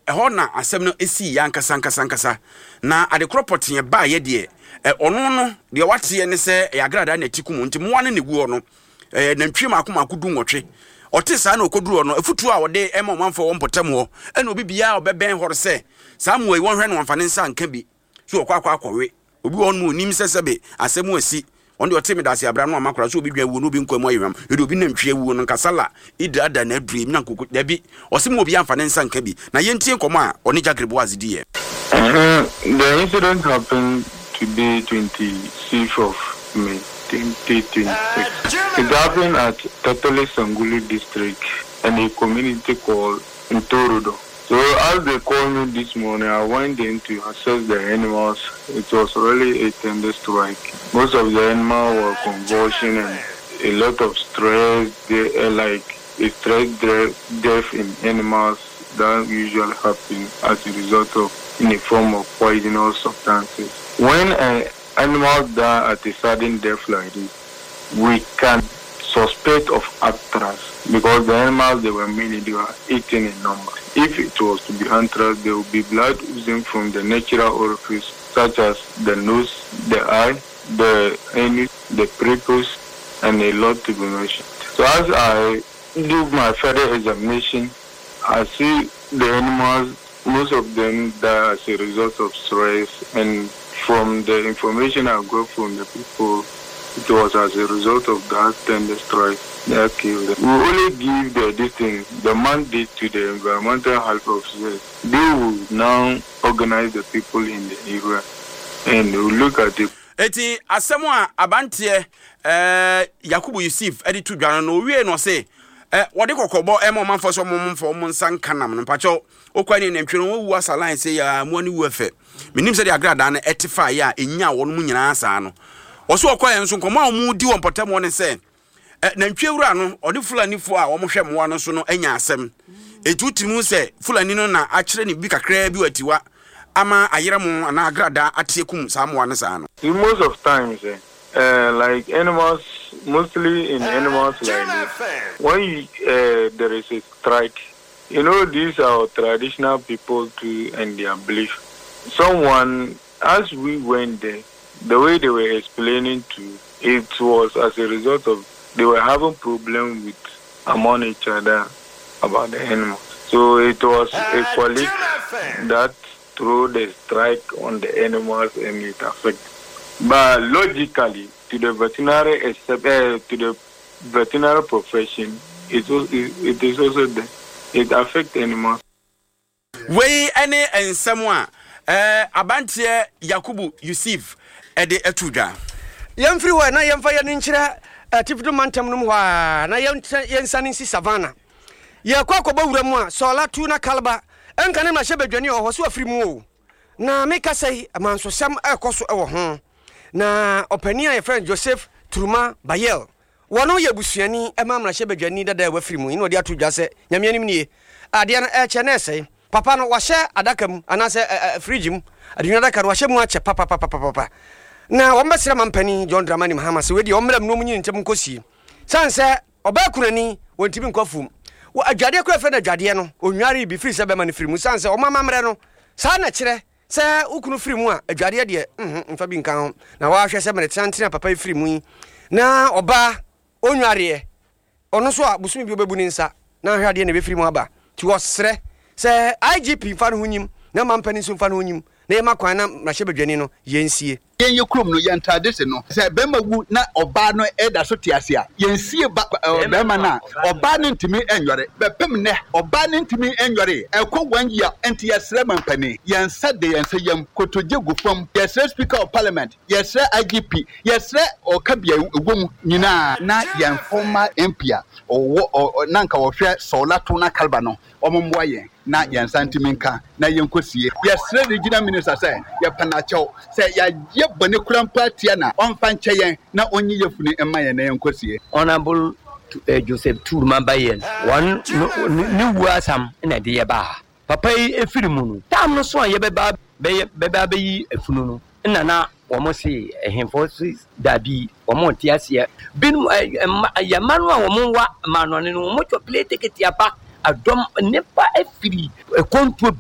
ɛhɔ na asɛm no esi yankasa na ade kropot ye ba ye de ɔno no de wate ne sɛ yagrada na tikum nti mo ane ne gu no na ntwi maako du nwɔtwe ɔte saa na okoduru no afutu a wɔde ɛma ɔmanfo wɔn potam hɔ ɛna obi bia ɔbɛbɛn hɔ sɛ saa mo yi wɔn hwɛ no wɔmfa ne nsa nka bi so akɔwe obi wɔn mu nim sɛ sɛbe asɛm asi on the team that's Abraham no makura so obi dwa wu no bi nkɔmɔ yɛm edo obi na ntwe wu no nkasala idada na adure mi na nkoko dabi ɔsem obi amfa ne nsa nka bi na yɛntie nkɔmɔ a ɔne Jagrebo azidi yɛ. The incident happened today 26th of May 2026. It happened at Tatole Sanguli district and a community called Ntorodo. So as they called me this morning, I went in to assess the animals. It was really a tender strike. Most of the animals were convulsion and a lot of stress. They like a stress death in animals that usually happen as a result of in the form of poisonous substances. When an animal die at a sudden death like this, we can suspect of anthrax because the animals they were eating in numbers. If it was to be anthrax, there will be blood oozing from the natural orifice, such as the nose, the eye, the anus, the prepuce, and a lot to be mentioned. So as I do my further examination, I see the animals, most of them die as a result of stress, and from the information I got from the people, it was as a result of that tender strike that killed them. We only give the mandate to the environmental health officers. They will now organize the people in the area and they will look at it. Eti asemo abantie Yakubu Yusuf editu dwana no wie no se wode kokobo manfo so momfo monsan kanam no pacho okwani ne ntwe no wu asalan se ya mo ani wu afa menim se de agrada na etifa ya enya wono mu nyina asa no oso okoye nso nkoma mu di won potam won se na ntwewura no ode fulani fo a wo mo hwe mo no so no anya asem etutimu se fulani no na akire ne bi kakra bi watiwa ama ayere mo na agrada atiekum saamo wan sa no. Most of times like animals, mostly in animals like this, when there is a strike, you know, these are traditional people too and their belief. Someone, as we went there, the way they were explaining to it was as a result of they were having problem with among each other about the animals. So it was a colleague that threw the strike on the animals and it affected. But logically, to the veterinary profession, it is also that it affects animals. We any and someone Abantie Yakubu Yusuf ede etuda. Yamfri wa na yamfa ya nchira tifdo mantam no hwa na yensane si savana. Ye kwakoba wuramu a sola tu na kalba enka ne na hyebadwani o so afiri mu o. Na meka sei amansosam ekoso ewo ho. Na opani a ye friend Joseph Turuma Bayel. Wono ye busuani emamra hyebadwani dada wafiri mu. Ino de atudwa se nyame anim nie. Ade na eche na sei. Papa no wahye adakam anase fridge mu. Ade na adaka no wahye mu ache papa. Na wombesira mampani John Dramani Mahama se wedi omram no munyi ntem nkosi. Sanse obakunani wontimi nkofum. Wo adwade ko efe na adwade no onware bi free se be man free mu sanse o mamamre no sa na kire se ukunu free mu a adwade de mfa bi nkan ho na wa hwe se mere tantena papa free mu na oba onware ono so a busumi bi obebu ni nsa na hwe ade na be free mu aba ti wo sre se IGP fa no hunyim na mampani so fa no hunyim na yema kwan na mahye badwani no yensie yenye krom no yentade se no se bema wu na oba no eda so tiase a yensie bema na oba no ntimi enwore bepem ne oba no ntimi enwore ekogwan ya enti yesre mampani yensa de yensa yam kotoje gufam yesre speaker of parliament yesre IGP yesre okabia egwom nyina na yen former MP o nanka wo hwe sola to na kalba no omomwa yen na yensa ntimi nka na yenkosie yesre regional minister say ye panacho say ya bone kuran party na onfa ncheyen na onyi yefuni ema ye na yenkosie. Honorable Joseph Turuma Bayel one ni wuasam na de yeba papa efiri mu no tam no so ye beba yi efunu no na womo se ehemfo dabi womo tiase bin ya manu a womo wa manone no womo chocolate tiapa adom nepa efiri kontu